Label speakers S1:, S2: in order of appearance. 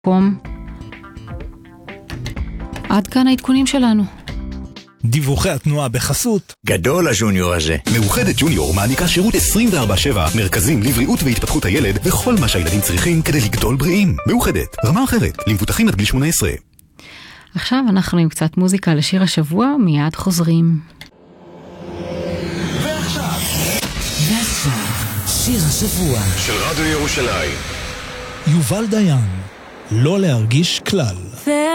S1: עד כאן העדכונים שלנו.
S2: דיווחי התנועה בחסות
S3: גדול הג'וניור הזה.
S4: מאוחדת ג'וניור מעניקה שירות 24/7, מרכזים לבריאות והתפתחות הילד וכל מה שהילדים צריכים כדי לגדול בריאים. מאוחדת, רמה אחרת, למבוטחים עד גיל 18.
S1: עכשיו אנחנו עם קצת מוזיקה לשיר השבוע, מיד חוזרים.
S5: ועכשיו שיר השבוע
S4: של רדיו ירושלים.
S2: יובל דיין, לא להרגיש כלל.